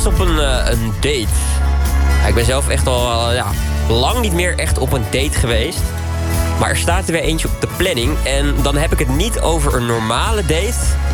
laatst op een date. Ja, ik ben zelf echt al lang niet meer echt op een date geweest. Maar er staat er weer eentje op de planning. En dan heb ik het niet over een normale date,